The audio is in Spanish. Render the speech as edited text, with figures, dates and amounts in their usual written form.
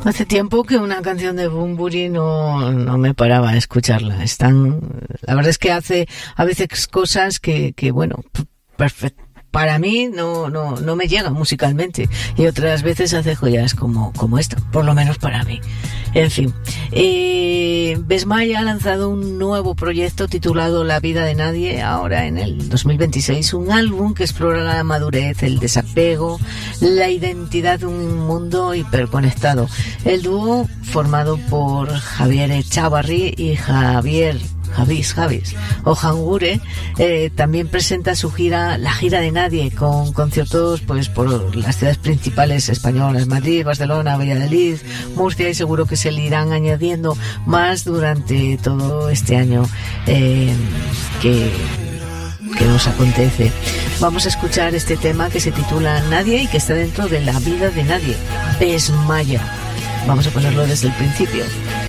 Hace tiempo que una canción de Bunbury no me paraba a escucharla. La verdad es que hace a veces cosas que bueno, perfecto. Para mí no me llega musicalmente, y otras veces hace joyas como esta, por lo menos para mí. En fin, Besmaya ha lanzado un nuevo proyecto titulado La vida de nadie, ahora en el 2026, un álbum que explora la madurez, el desapego, la identidad de un mundo hiperconectado. El dúo, formado por Javier Echavarri y Javis Ojangure, también presenta la gira de nadie, con conciertos pues por las ciudades principales españolas: Madrid, Barcelona, Valladolid, Murcia, y seguro que se le irán añadiendo más durante todo este año que nos acontece. Vamos a escuchar este tema que se titula Nadie y que está dentro de La vida de nadie, Besmaya. Vamos a ponerlo desde el principio.